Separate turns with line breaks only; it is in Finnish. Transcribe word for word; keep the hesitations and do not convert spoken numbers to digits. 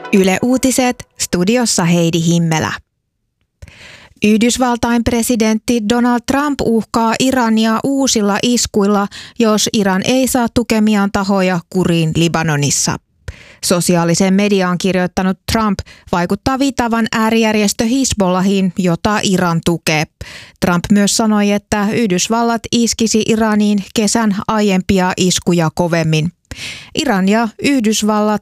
Yle Uutiset, studiossa Heidi Himmelä. Yhdysvaltain presidentti Donald Trump uhkaa Irania uusilla iskuilla, jos Iran ei saa tukemiaan tahoja kuriin Libanonissa. Sosiaalisen mediaan kirjoittanut Trump vaikuttaa viittaavan äärijärjestö Hizbollahiin, jota Iran tukee. Trump myös sanoi, että Yhdysvallat iskisi Iraniin kesän aiempia iskuja kovemmin. Iran ja Yhdysvallat